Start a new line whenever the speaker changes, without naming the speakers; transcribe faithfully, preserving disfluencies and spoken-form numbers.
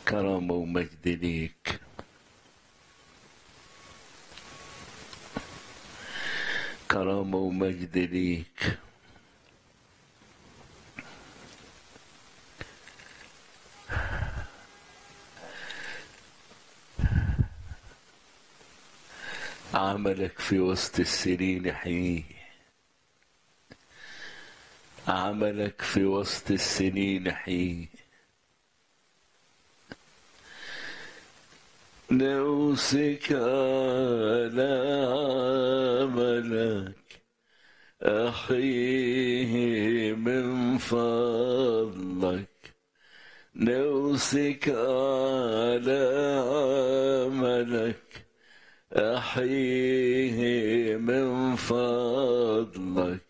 كرامة ومجد ليك. كرامة ومجد ليك. عملك في وسط السنين يحييه. عملك في وسط السنين يحييه. نوسك على عملك أحيه من فضلك. نوسك على عملك أحيه من فضلك.